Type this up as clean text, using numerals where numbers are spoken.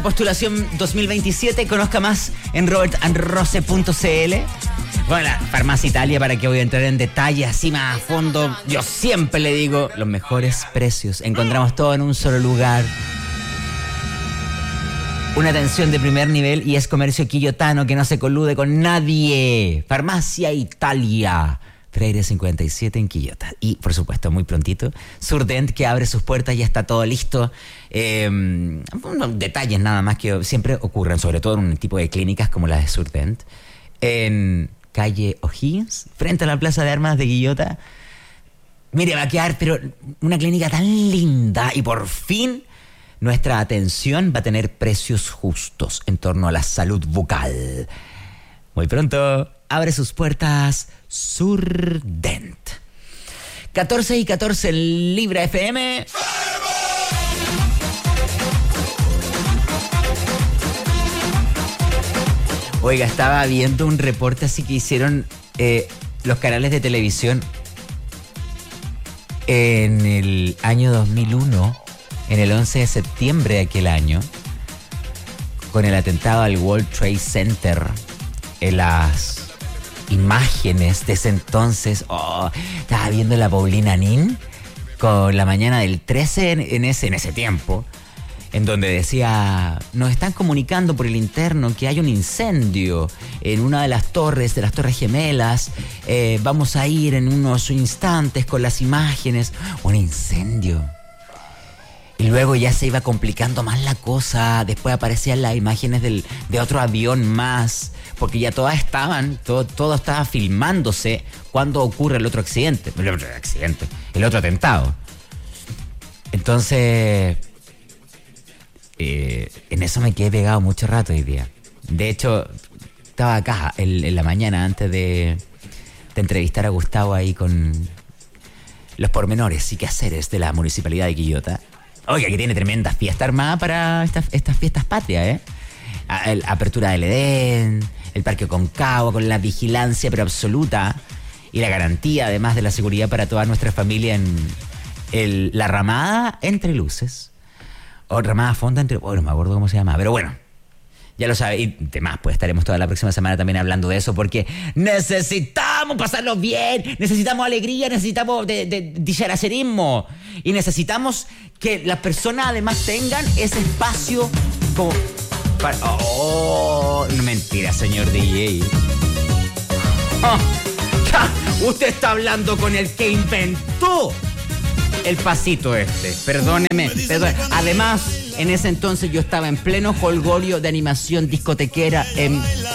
Postulación 2027, conozca más en robertandrose.cl. Bueno, la Farmacia Italia, para que voy a entrar en detalle así más a fondo. Yo siempre le digo, los mejores precios. Encontramos todo en un solo lugar. Una atención de primer nivel y es comercio quillotano que no se colude con nadie. Farmacia Italia. Freire 57 en Quillota. Y, por supuesto, muy prontito, Surdent, que abre sus puertas, ya está todo listo. Unos detalles nada más que siempre ocurren, sobre todo en un tipo de clínicas como la de Surdent. En calle O'Higgins, frente a la Plaza de Armas de Quillota. Mire, va a quedar, pero una clínica tan linda y por fin nuestra atención va a tener precios justos en torno a la salud bucal. Muy pronto abre sus puertas Surdent. 14:14 en Libra FM. Oiga, estaba viendo un reporte así que hicieron los canales de televisión en el año 2001, en el 11 de septiembre de aquel año, con el atentado al World Trade Center. En las imágenes de ese entonces, estaba viendo la Paulina Nin con la mañana del 13 en ese tiempo, en donde decía, nos están comunicando por el interno que hay un incendio en una de las torres gemelas, vamos a ir en unos instantes con las imágenes. Un incendio. Y luego ya se iba complicando más la cosa. Después aparecían las imágenes de otro avión más, porque ya todas estaban, todo estaba filmándose cuando ocurre el otro accidente. El otro atentado. Entonces, en eso me quedé pegado mucho rato hoy día. De hecho, estaba acá en la mañana antes de entrevistar a Gustavo ahí con los pormenores y quehaceres de la Municipalidad de Quillota. Oiga, que tiene tremendas fiestas armadas para estas fiestas patrias, Apertura del Edén, el Parque Concagua, con la vigilancia pero absoluta y la garantía, además de la seguridad para toda nuestra familia en la ramada Entre Luces. O ramada Fonda Entre... no me acuerdo cómo se llama, pero bueno. Ya lo sabe, y demás, pues estaremos toda la próxima semana también hablando de eso, porque necesitamos pasarlo bien, necesitamos alegría, necesitamos de dicharacerismo, y necesitamos que las personas además tengan ese espacio como para... no, mentira, señor DJ. Usted está hablando con el que inventó el pasito este. Perdóneme. Además, en ese entonces yo estaba en pleno jolgorio de animación discotequera en